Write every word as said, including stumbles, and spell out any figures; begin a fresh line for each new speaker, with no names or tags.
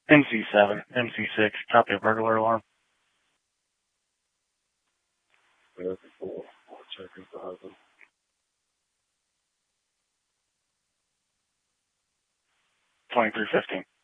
M C seven, M C six, copy a burglar alarm. twenty-three fifteen.